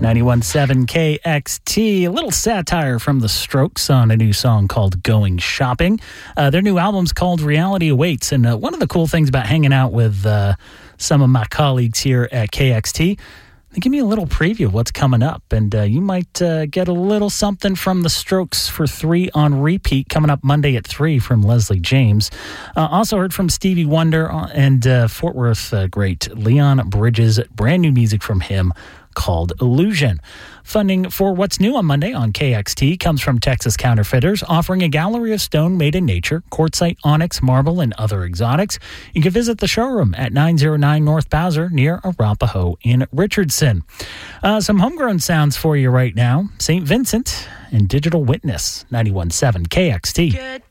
91.7 KXT. A little satire from The Strokes on a new song called Going Shopping. Their new album's called Reality Awaits. And one of the cool things about hanging out with some of my colleagues here at KXT, they give me a little preview of what's coming up. And you might get a little something from The Strokes for 3 on repeat coming up Monday at 3 from Leslie James. Also heard from Stevie Wonder and Fort Worth great Leon Bridges. Brand new music from him called Illusion. Funding for What's New on Monday on KXT comes from Texas Counterfeiters, offering a gallery of stone made in nature, quartzite, onyx, marble, and other exotics. You can visit the showroom at 909 North Bowser near Arapahoe in Richardson. Some homegrown sounds for you right now. St. Vincent and Digital Witness, 91.7 KXT. Good